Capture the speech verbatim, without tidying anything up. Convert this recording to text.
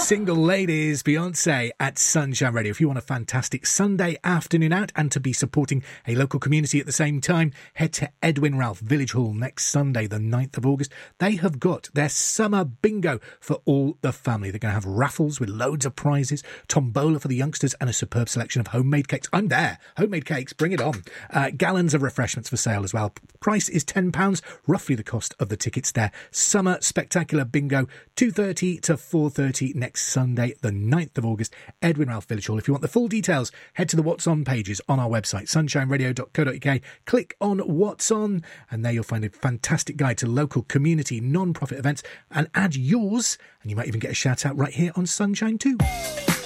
Single Ladies, Beyonce at Sunshine Radio. If you want a fantastic Sunday afternoon out and to be supporting a local community at the same time, head to Edwin Ralph Village Hall next Sunday, the ninth of August. They have got their summer bingo for all the family. They're going to have raffles with loads of prizes, tombola for the youngsters, and a superb selection of homemade cakes. I'm there. Homemade cakes, bring it on. Uh, gallons of refreshments for sale as well. Price is ten pounds, roughly the cost of the tickets there. Summer Spectacular Bingo, two thirty to four thirty next Sunday, the ninth of August, Edwin Ralph Village Hall. If you want the full details, head to the What's On pages on our website, sunshine radio dot co dot uk. Click on What's On, and there you'll find a fantastic guide to local community non-profit events, and add yours, and you might even get a shout out right here on Sunshine too.